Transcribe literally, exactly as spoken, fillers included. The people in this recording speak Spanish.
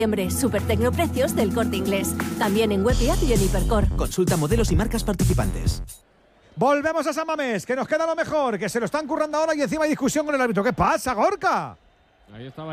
Super tecnoprecios del Corte Inglés. También en web y app y en Hipercor. Consulta modelos y marcas participantes. Volvemos a San Mamés, que nos queda lo mejor, que se lo están currando ahora y encima hay discusión con el árbitro. ¿Qué pasa, Gorka? Ahí estaba